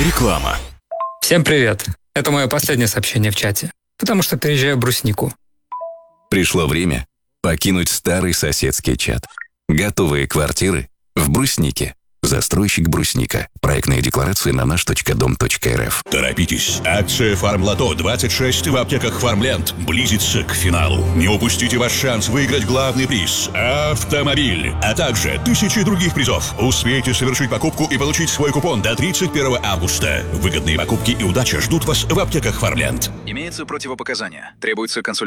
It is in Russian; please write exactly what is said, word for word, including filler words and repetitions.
Реклама. Всем привет. Это мое последнее сообщение в чате, потому что переезжаю в Бруснику. Пришло время покинуть старый соседский чат. Готовые квартиры в Бруснике. Застройщик Брусника. Проектная декларация на наш точка дом точка эр эф. Торопитесь. Акция «Фармлото двадцать шесть» в аптеках «Фармленд» близится к финалу. Не упустите ваш шанс выиграть главный приз – автомобиль, а также тысячи других призов. Успейте совершить покупку и получить свой купон до тридцать первого августа. Выгодные покупки и удача ждут вас в аптеках «Фармленд». Имеются противопоказания. Требуется консультация.